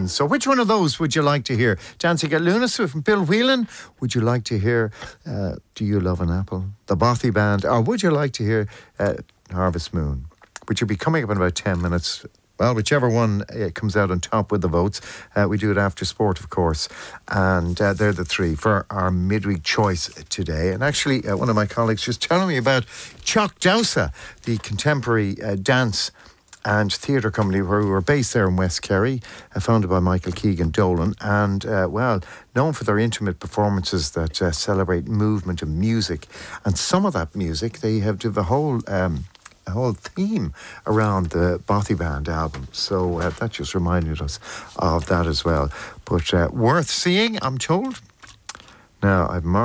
Diamonds. So which one of those would you like to hear? Dancing at Lunacy from Bill Whelan? Would you like to hear Do You Love an Apple? The Bothy Band? Or would you like to hear Harvest Moon, which will be coming up in about 10 minutes? Well, whichever one comes out on top with the votes. We do it after sport, of course. And they're the three for our midweek choice today. And actually, one of my colleagues just telling me about Teach Dowsa, the contemporary dance and theatre company who are based there in West Kerry, founded by Michael Keegan Dolan, and, well, known for their intimate performances that celebrate movement and music. And some of that music, they have a whole theme around the Bothy Band album. So that just reminded us of that as well. But worth seeing, I'm told. Now, I've marked